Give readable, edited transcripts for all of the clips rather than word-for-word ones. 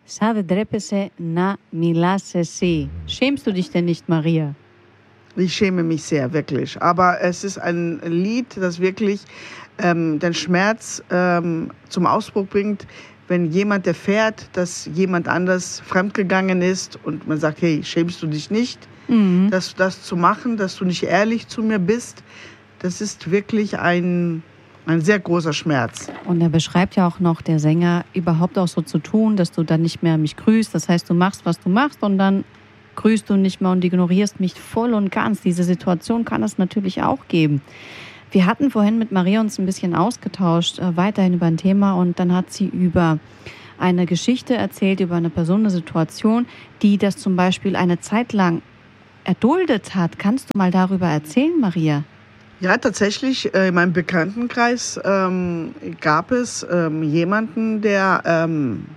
Σαν δεν τρέπεσαι να μιλάς εσύ. Schämst du dich denn nicht, Maria? Ich schäme mich sehr, wirklich. Aber es ist ein Lied, das wirklich den Schmerz zum Ausdruck bringt, wenn jemand erfährt, dass jemand anders fremdgegangen ist und man sagt, hey, schämst du dich nicht, das zu machen, dass du nicht ehrlich zu mir bist, das ist wirklich ein sehr großer Schmerz. Und er beschreibt ja auch noch, der Sänger, überhaupt auch so zu tun, dass du dann nicht mehr mich grüßt. Das heißt, du machst, was du machst und dann grüßt du nicht mehr und ignorierst mich voll und ganz. Diese Situation kann es natürlich auch geben. Wir hatten vorhin mit Maria uns ein bisschen ausgetauscht, weiterhin über ein Thema, und dann hat sie über eine Geschichte erzählt, über eine Person, eine Situation, die das zum Beispiel eine Zeit lang erduldet hat. Kannst du mal darüber erzählen, Maria? Ja, tatsächlich, in meinem Bekanntenkreis gab es jemanden, der,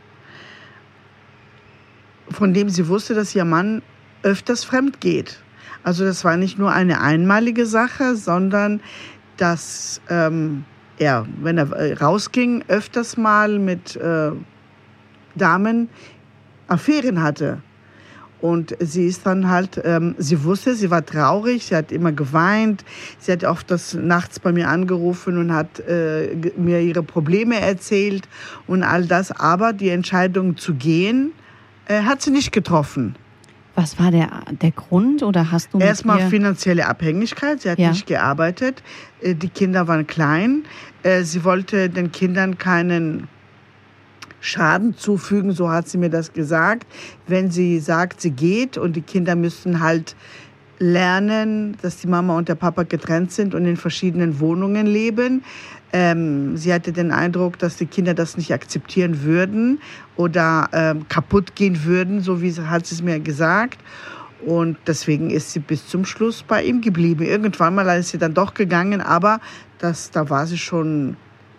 von dem sie wusste, dass ihr Mann öfters fremd geht. Also das war nicht nur eine einmalige Sache, sondern dass er, wenn er rausging, öfters mal mit Damen Affären hatte. Und sie ist dann halt, sie wusste, sie war traurig, sie hat immer geweint, sie hat oft nachts bei mir angerufen und hat mir ihre Probleme erzählt und all das. Aber die Entscheidung zu gehen, hat sie nicht getroffen. Was war der Grund, oder hast du mit Erstmal ihr... finanzielle Abhängigkeit, sie hat nicht gearbeitet, die Kinder waren klein, sie wollte den Kindern keinen Schaden zufügen, so hat sie mir das gesagt. Wenn sie sagt, sie geht und die Kinder müssen halt lernen, dass die Mama und der Papa getrennt sind und in verschiedenen Wohnungen leben. Sie hatte den Eindruck, dass die Kinder das nicht akzeptieren würden oder kaputt gehen würden, so hat sie es mir gesagt. Und deswegen ist sie bis zum Schluss bei ihm geblieben. Irgendwann mal ist sie dann doch gegangen, aber da war sie schon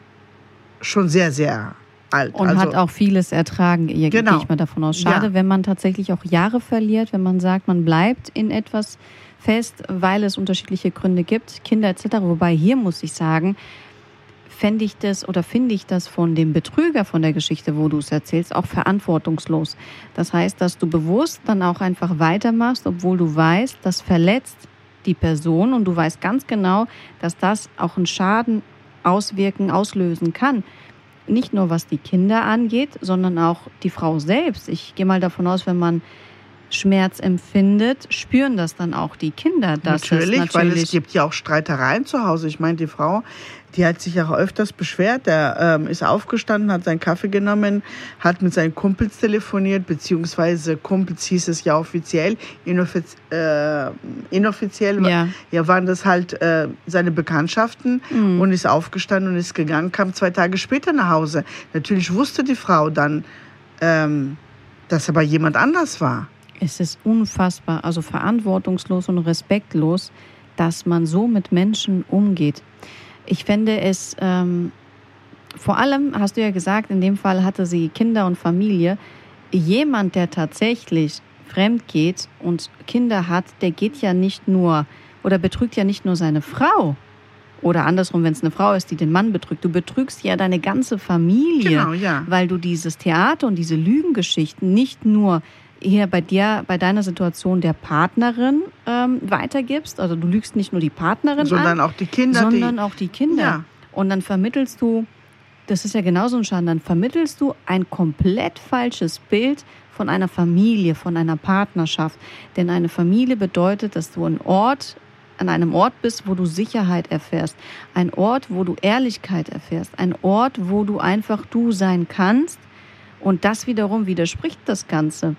sehr, sehr alt. Und hat auch vieles ertragen, gehe ich mal davon aus. Schade, wenn man tatsächlich auch Jahre verliert, wenn man sagt, man bleibt in etwas fest, weil es unterschiedliche Gründe gibt, Kinder etc. Wobei hier muss ich sagen, finde ich das von dem Betrüger von der Geschichte, wo du es erzählst, auch verantwortungslos. Das heißt, dass du bewusst dann auch einfach weitermachst, obwohl du weißt, das verletzt die Person und du weißt ganz genau, dass das auch einen Schaden auslösen kann. Nicht nur was die Kinder angeht, sondern auch die Frau selbst. Ich gehe mal davon aus, wenn man Schmerz empfindet, spüren das dann auch die Kinder. Natürlich, weil es gibt ja auch Streitereien zu Hause. Ich meine, die Frau, die hat sich auch öfters beschwert. Der ist aufgestanden, hat seinen Kaffee genommen, hat mit seinen Kumpels telefoniert, beziehungsweise Kumpels hieß es ja offiziell, inoffiziell waren das halt seine Bekanntschaften und ist aufgestanden und ist gegangen, kam 2 Tage später nach Hause. Natürlich wusste die Frau dann, dass er bei jemand anders war. Es ist unfassbar, also verantwortungslos und respektlos, dass man so mit Menschen umgeht. Ich fände es, vor allem, hast du ja gesagt, in dem Fall hatte sie Kinder und Familie. Jemand, der tatsächlich fremd geht und Kinder hat, der geht ja nicht nur oder betrügt ja nicht nur seine Frau. Oder andersrum, wenn es eine Frau ist, die den Mann betrügt. Du betrügst ja deine ganze Familie, weil du dieses Theater und diese Lügengeschichten nicht nur hier bei deiner Situation der Partnerin weitergibst. Also du lügst nicht nur die Partnerin sondern auch die Kinder. Sondern auch die Kinder. Ja. Und dann vermittelst du, das ist ja genauso ein Schaden, dann vermittelst du ein komplett falsches Bild von einer Familie, von einer Partnerschaft. Denn eine Familie bedeutet, dass du an einem Ort bist, wo du Sicherheit erfährst. Ein Ort, wo du Ehrlichkeit erfährst. Ein Ort, wo du einfach du sein kannst. Und das wiederum widerspricht das Ganze.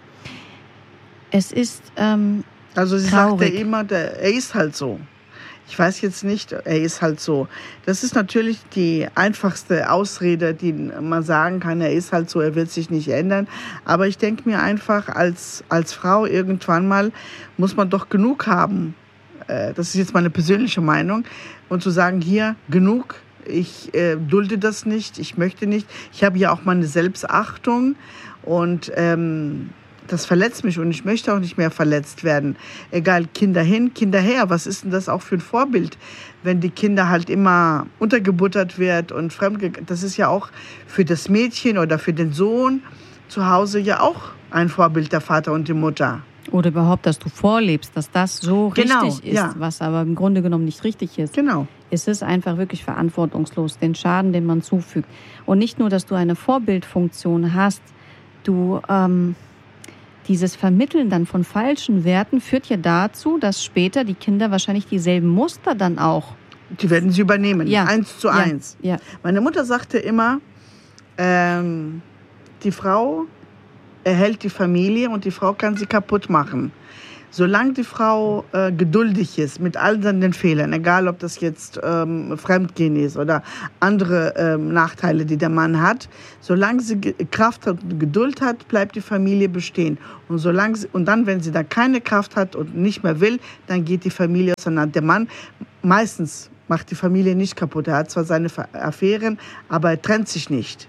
Es ist also sie traurig. Sagte immer, er ist halt so. Ich weiß jetzt nicht, er ist halt so. Das ist natürlich die einfachste Ausrede, die man sagen kann, er ist halt so, er wird sich nicht ändern. Aber ich denke mir einfach, als Frau irgendwann mal muss man doch genug haben. Das ist jetzt meine persönliche Meinung. Und zu sagen, hier, genug, ich dulde das nicht, ich möchte nicht. Ich habe ja auch meine Selbstachtung und das verletzt mich und ich möchte auch nicht mehr verletzt werden. Egal, Kinder hin, Kinder her. Was ist denn das auch für ein Vorbild, wenn die Kinder halt immer untergebuttert wird und das ist ja auch für das Mädchen oder für den Sohn zu Hause ja auch ein Vorbild, der Vater und die Mutter. Oder überhaupt, dass du vorlebst, dass das so richtig ist, was aber im Grunde genommen nicht richtig ist. Genau. Es ist einfach wirklich verantwortungslos, den Schaden, den man zufügt. Und nicht nur, dass du eine Vorbildfunktion hast, dieses Vermitteln dann von falschen Werten führt ja dazu, dass später die Kinder wahrscheinlich dieselben Muster dann auch. Die werden sie übernehmen, 1:1. Ja. Meine Mutter sagte immer, die Frau erhält die Familie und die Frau kann sie kaputt machen. Solange die Frau geduldig ist mit all den Fehlern, egal ob das jetzt Fremdgehen ist oder andere Nachteile, die der Mann hat, solange sie Kraft hat und Geduld hat, bleibt die Familie bestehen. Und dann, wenn sie da keine Kraft hat und nicht mehr will, dann geht die Familie auseinander. Der Mann meistens macht die Familie nicht kaputt. Er hat zwar seine Affären, aber er trennt sich nicht.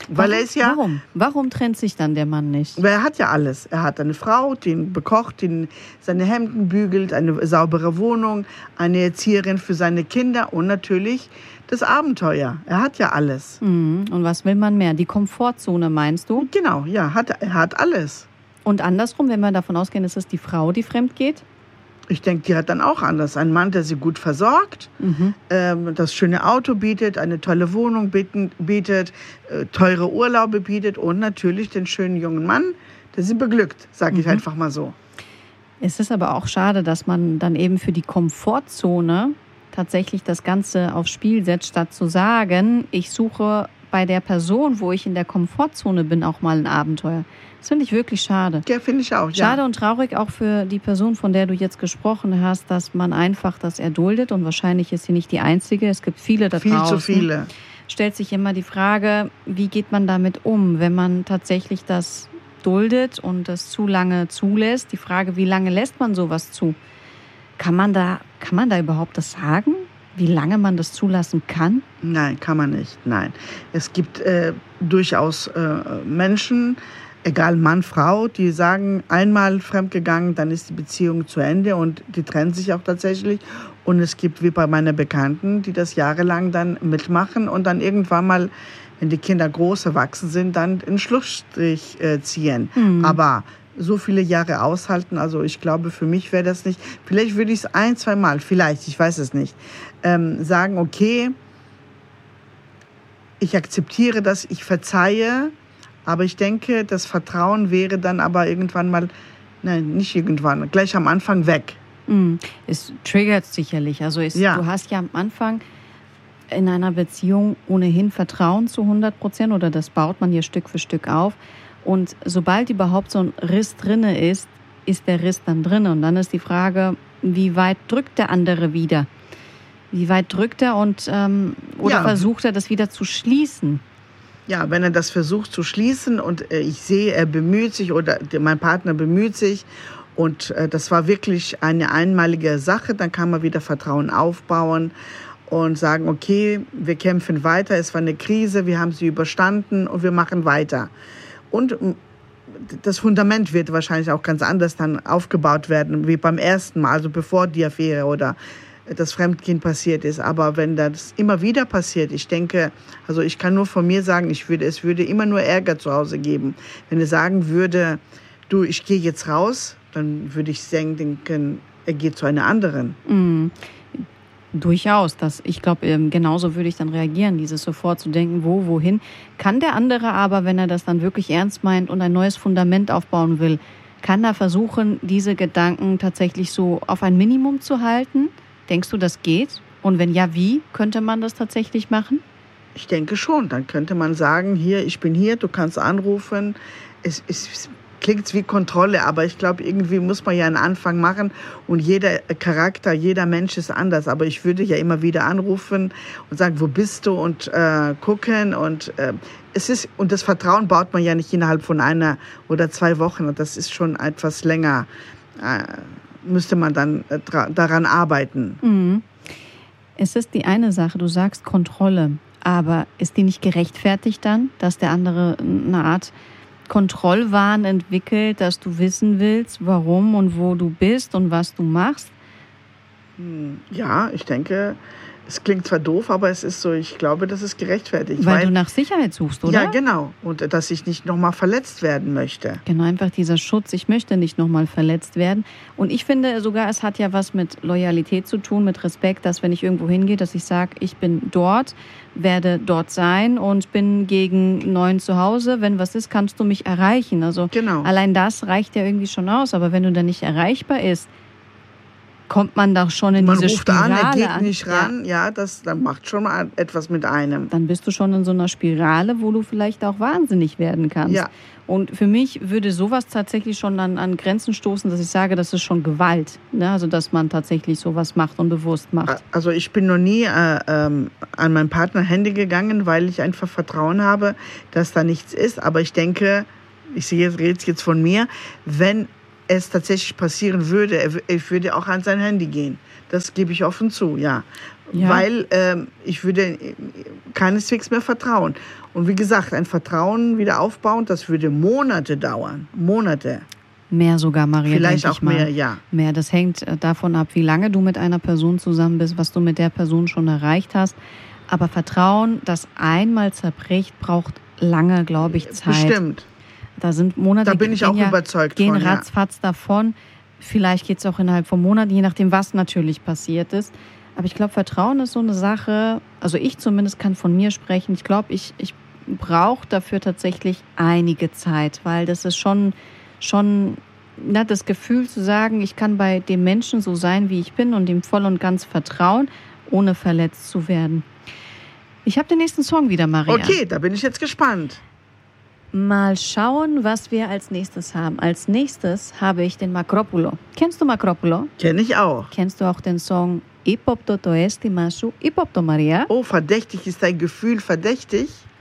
Warum trennt sich dann der Mann nicht? Weil er hat ja alles. Er hat eine Frau, die ihn bekocht, die seine Hemden bügelt, eine saubere Wohnung, eine Erzieherin für seine Kinder und natürlich das Abenteuer. Er hat ja alles. Und was will man mehr? Die Komfortzone, meinst du? Genau, ja, er hat alles. Und andersrum, wenn wir davon ausgehen, ist es die Frau, die fremd geht? Ich denke, die hat dann auch anders. Ein Mann, der sie gut versorgt, das schöne Auto bietet, eine tolle Wohnung bietet, teure Urlaube bietet und natürlich den schönen jungen Mann, der sie beglückt, sage ich einfach mal so. Es ist aber auch schade, dass man dann eben für die Komfortzone tatsächlich das Ganze aufs Spiel setzt, statt zu sagen, ich suche bei der Person, wo ich in der Komfortzone bin, auch mal ein Abenteuer. Das finde ich wirklich schade. Ja, finde ich auch, ja. Schade und traurig auch für die Person, von der du jetzt gesprochen hast, dass man einfach das erduldet und wahrscheinlich ist sie nicht die Einzige. Es gibt viele da draußen. Viel zu viele. Stellt sich immer die Frage, wie geht man damit um, wenn man tatsächlich das duldet und das zu lange zulässt? Die Frage, wie lange lässt man sowas zu? Kann man da überhaupt das sagen? Wie lange man das zulassen kann? Nein, kann man nicht. Nein. Es gibt durchaus Menschen, egal Mann, Frau, die sagen, einmal fremdgegangen, dann ist die Beziehung zu Ende und die trennen sich auch tatsächlich. Und es gibt, wie bei meiner Bekannten, die das jahrelang dann mitmachen und dann irgendwann mal, wenn die Kinder groß erwachsen sind, dann einen Schlussstrich ziehen. Aber so viele Jahre aushalten, also ich glaube, für mich wäre das nicht, vielleicht würde ich es 1-2 Mal, vielleicht, ich weiß es nicht, sagen, okay, ich akzeptiere das, ich verzeihe, aber ich denke, das Vertrauen wäre dann aber irgendwann mal, nein, nicht irgendwann, gleich am Anfang weg. Es triggert sicherlich. Also du hast ja am Anfang in einer Beziehung ohnehin Vertrauen zu 100% oder das baut man hier Stück für Stück auf. Und sobald überhaupt so ein Riss drinne ist der Riss dann drin. Und dann ist die Frage, wie weit drückt der andere wieder? Wie weit drückt er oder versucht er das wieder zu schließen? Ja, wenn er das versucht zu schließen und ich sehe, er bemüht sich oder mein Partner bemüht sich und das war wirklich eine einmalige Sache, dann kann man wieder Vertrauen aufbauen und sagen, okay, wir kämpfen weiter, es war eine Krise, wir haben sie überstanden und wir machen weiter. Und das Fundament wird wahrscheinlich auch ganz anders dann aufgebaut werden, wie beim ersten Mal, also bevor die Affäre oder das Fremdgehen passiert ist. Aber wenn das immer wieder passiert, ich denke, also ich kann nur von mir sagen, es würde immer nur Ärger zu Hause geben. Wenn er sagen würde, du, ich gehe jetzt raus, dann würde ich denken, er geht zu einer anderen. Durchaus. Ich glaube, genauso würde ich dann reagieren, dieses sofort zu denken, wohin. Kann der andere aber, wenn er das dann wirklich ernst meint und ein neues Fundament aufbauen will, kann er versuchen, diese Gedanken tatsächlich so auf ein Minimum zu halten? Denkst du, das geht? Und wenn ja, wie könnte man das tatsächlich machen? Ich denke schon. Dann könnte man sagen, hier, ich bin hier, du kannst anrufen. Es klingt wie Kontrolle, aber ich glaube, irgendwie muss man ja einen Anfang machen und jeder Charakter, jeder Mensch ist anders. Aber ich würde ja immer wieder anrufen und sagen, wo bist du und gucken und und das Vertrauen baut man ja nicht innerhalb von 1 oder 2 Wochen und das ist schon etwas länger. Müsste man dann daran arbeiten. Es ist die eine Sache, du sagst Kontrolle, aber ist die nicht gerechtfertigt dann, dass der andere eine Art Kontrollwahn entwickelt, dass du wissen willst, warum und wo du bist und was du machst? Ja, ich denke, Es klingt zwar doof, aber es ist so, ich glaube, das ist gerechtfertigt. Weil du nach Sicherheit suchst, oder? Ja, genau. Und dass ich nicht nochmal verletzt werden möchte. Genau, einfach dieser Schutz. Ich möchte nicht nochmal verletzt werden. Und ich finde sogar, es hat ja was mit Loyalität zu tun, mit Respekt, dass wenn ich irgendwo hingehe, dass ich sage, ich bin dort, werde dort sein und bin gegen 9 zu Hause. Wenn was ist, kannst du mich erreichen. Also allein das reicht ja irgendwie schon aus. Aber wenn du dann nicht erreichbar bist, kommt man doch schon in diese Spirale an. Man ruft an, er geht nicht ran, das macht schon mal etwas mit einem. Dann bist du schon in so einer Spirale, wo du vielleicht auch wahnsinnig werden kannst. Ja. Und für mich würde sowas tatsächlich schon an Grenzen stoßen, dass ich sage, das ist schon Gewalt. Ne? Also, dass man tatsächlich sowas macht und bewusst macht. Also ich bin noch nie an meinen Partner Hände gegangen, weil ich einfach Vertrauen habe, dass da nichts ist. Aber ich denke, rede jetzt von mir, wenn es tatsächlich passieren würde, ich würde auch an sein Handy gehen. Das gebe ich offen zu, ja. Weil ich würde keineswegs mehr vertrauen. Und wie gesagt, ein Vertrauen wieder aufbauen, das würde Monate dauern. Monate. Mehr sogar, Maria. Vielleicht auch mehr, ja. Mehr. Das hängt davon ab, wie lange du mit einer Person zusammen bist, was du mit der Person schon erreicht hast. Aber Vertrauen, das einmal zerbricht, braucht lange, glaube ich, Zeit. Bestimmt. Da sind Monate, da bin ich auch überzeugt gehen ratzfatz davon. Vielleicht geht es auch innerhalb von Monaten, je nachdem, was natürlich passiert ist. Aber ich glaube, Vertrauen ist so eine Sache, also ich zumindest kann von mir sprechen. Ich glaube, ich brauche dafür tatsächlich einige Zeit, weil das ist schon das Gefühl zu sagen, ich kann bei dem Menschen so sein, wie ich bin und ihm voll und ganz vertrauen, ohne verletzt zu werden. Ich habe den nächsten Song wieder, Maria. Okay, da bin ich jetzt gespannt. Mal schauen, was wir als nächstes haben. Als nächstes habe ich den Makropulo. Kennst du Makropulo? Kenn ich auch. Kennst du auch den Song Ipopto to esti masu, Ipopto Maria? Oh, verdächtig ist dein Gefühl, verdächtig.